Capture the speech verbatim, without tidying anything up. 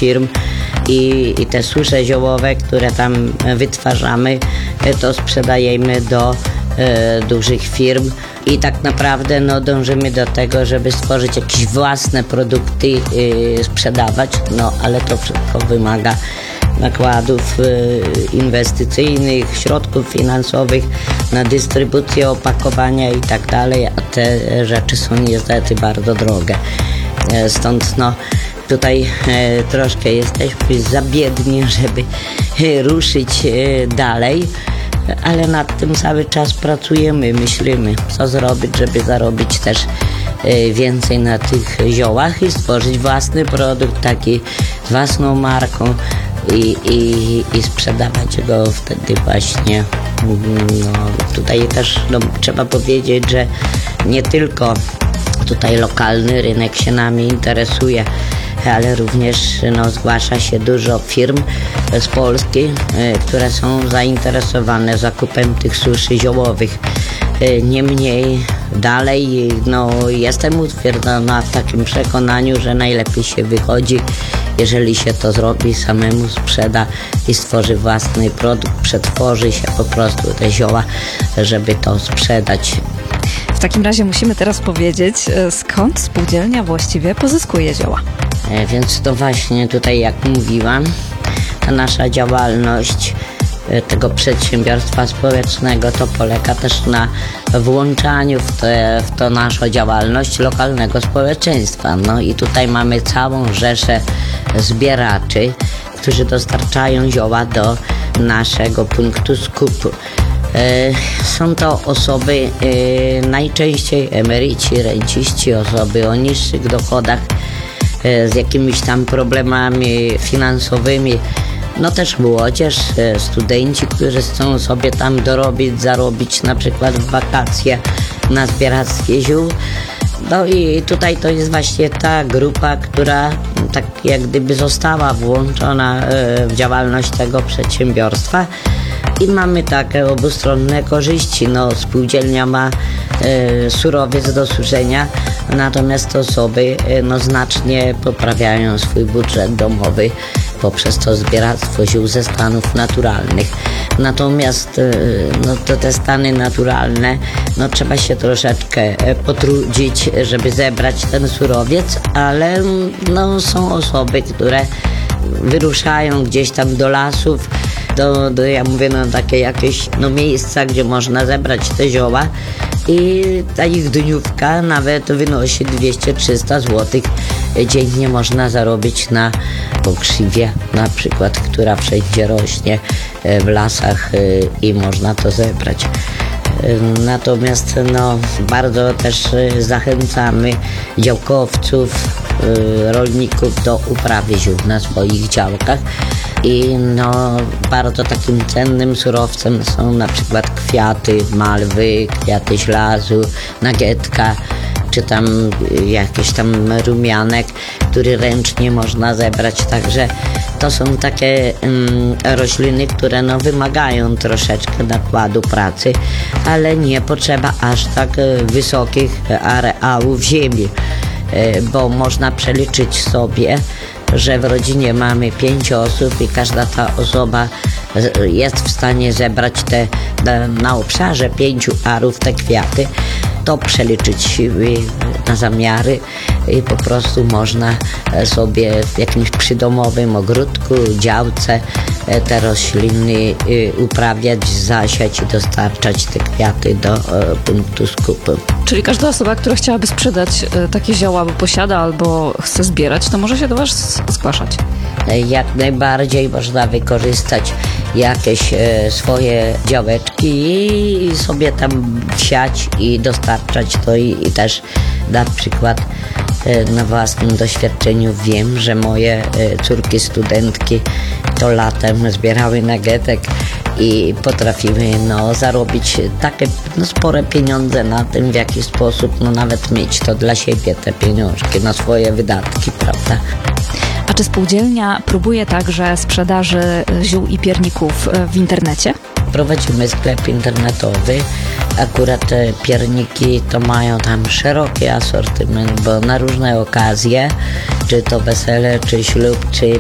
firm i, i te susze ziołowe, które tam wytwarzamy, to sprzedajemy do e, dużych firm i tak naprawdę no, dążymy do tego, żeby stworzyć jakieś własne produkty, e, sprzedawać, no ale to wszystko wymaga nakładów inwestycyjnych, środków finansowych na dystrybucję, opakowania i tak dalej, a te rzeczy są niestety bardzo drogie. Stąd no tutaj troszkę jesteśmy za biedni, żeby ruszyć dalej, ale nad tym cały czas pracujemy, myślimy, co zrobić, żeby zarobić też więcej na tych ziołach i stworzyć własny produkt, taki z własną marką. I, i, i sprzedawać go wtedy właśnie. No, tutaj też no, trzeba powiedzieć, że nie tylko tutaj lokalny rynek się nami interesuje, ale również no, zgłasza się dużo firm z Polski, które są zainteresowane zakupem tych suszy ziołowych. Niemniej dalej no, jestem utwierdzona w takim przekonaniu, że najlepiej się wychodzi, jeżeli się to zrobi, samemu sprzeda i stworzy własny produkt, przetworzy się po prostu te zioła, żeby to sprzedać. W takim razie musimy teraz powiedzieć, skąd spółdzielnia właściwie pozyskuje zioła. E, więc to właśnie tutaj, jak mówiłam, ta nasza działalność tego przedsiębiorstwa społecznego to polega też na włączaniu w, te, w to naszą działalność lokalnego społeczeństwa. No i tutaj mamy całą rzeszę zbieraczy, którzy dostarczają zioła do naszego punktu skupu. Są to osoby najczęściej emeryci, renciści, osoby o niższych dochodach z jakimiś tam problemami finansowymi. No też młodzież, studenci, którzy chcą sobie tam dorobić, zarobić na przykład w wakacje na zbieractwie ziół. No i tutaj to jest właśnie ta grupa, która tak jak gdyby została włączona w działalność tego przedsiębiorstwa i mamy takie obustronne korzyści. No, spółdzielnia ma e, surowiec do suszenia, natomiast osoby e, no, znacznie poprawiają swój budżet domowy poprzez to zbieractwo ziół ze stanów naturalnych. Natomiast e, no, to te stany naturalne, no, trzeba się troszeczkę potrudzić, żeby zebrać ten surowiec, ale no, są osoby, które wyruszają gdzieś tam do lasów, do, do ja mówię, no takie jakieś no, miejsca, gdzie można zebrać te zioła i ta ich dniówka nawet wynosi dwieście trzysta złotych dziennie można zarobić na pokrzywie na przykład, która wszędzie rośnie w lasach i można to zebrać. Natomiast no, bardzo też zachęcamy działkowców, rolników do uprawy ziół na swoich działkach i no, bardzo takim cennym surowcem są na przykład kwiaty malwy, kwiaty ślazu, nagietka, czy tam jakiś tam rumianek, który ręcznie można zebrać, także to są takie um, rośliny, które no, wymagają troszeczkę nakładu pracy, ale nie potrzeba aż tak wysokich areałów ziemi, bo można przeliczyć sobie, że w rodzinie mamy pięć osób i każda ta osoba jest w stanie zebrać te na, na obszarze pięciu arów te kwiaty, to przeliczyć siły na zamiary i po prostu można sobie w jakimś przydomowym ogródku, działce te rośliny uprawiać, zasiać i dostarczać te kwiaty do punktu skupu. Czyli każda osoba, która chciałaby sprzedać takie zioła, bo posiada albo chce zbierać, to może się do Was zgłaszać? Jak najbardziej można wykorzystać jakieś e, swoje działeczki i sobie tam wsiać i dostarczać to i, i też na przykład e, na własnym doświadczeniu wiem, że moje e, córki studentki to latem zbierały nagietek i potrafiły no, zarobić takie no, spore pieniądze na tym, w jaki sposób no, nawet mieć to dla siebie te pieniążki na swoje wydatki, prawda? A czy spółdzielnia próbuje także sprzedaży ziół i pierników w internecie? Prowadzimy sklep internetowy. Akurat te pierniki to mają tam szeroki asortyment, bo na różne okazje, czy to wesele, czy ślub, czy